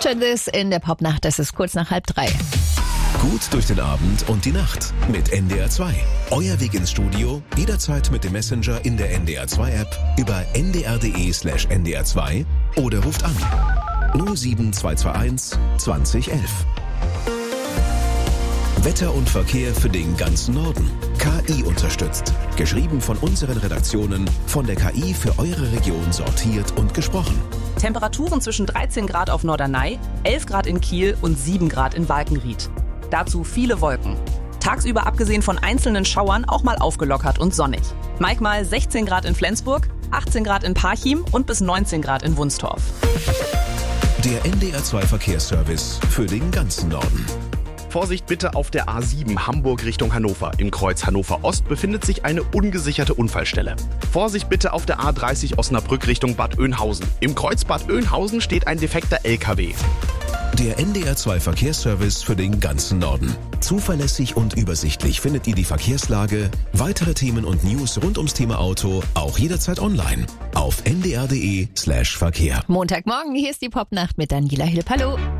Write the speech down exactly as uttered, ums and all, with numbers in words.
Picture This in der Popnacht. Es ist kurz nach halb drei. Gut durch den Abend und die Nacht mit N D R zwei. Euer Weg ins Studio, jederzeit mit dem Messenger in der N D R zwei App über n d r punkt d e slash n d r zwei oder ruft an null sieben zwei zwei eins zwanzig elf. Wetter und Verkehr für den ganzen Norden. K I unterstützt. Geschrieben von unseren Redaktionen, von der K I für eure Region sortiert und gesprochen. Temperaturen zwischen dreizehn Grad auf Norderney, elf Grad in Kiel und sieben Grad in Walkenried. Dazu viele Wolken. Tagsüber abgesehen von einzelnen Schauern auch mal aufgelockert und sonnig. Manchmal sechzehn Grad in Flensburg, achtzehn Grad in Parchim und bis neunzehn Grad in Wunstorf. Der N D R zwei Verkehrsservice für den ganzen Norden. Vorsicht bitte auf der A sieben Hamburg Richtung Hannover. Im Kreuz Hannover Ost befindet sich eine ungesicherte Unfallstelle. Vorsicht bitte auf der A dreißig Osnabrück Richtung Bad Oeynhausen. Im Kreuz Bad Oeynhausen steht ein defekter L K W. Der N D R zwei Verkehrsservice für den ganzen Norden. Zuverlässig und übersichtlich findet ihr die Verkehrslage, weitere Themen und News rund ums Thema Auto auch jederzeit online auf n d r punkt d e slash verkehr. Montagmorgen, hier ist die Popnacht mit Daniela Hilp. Hallo.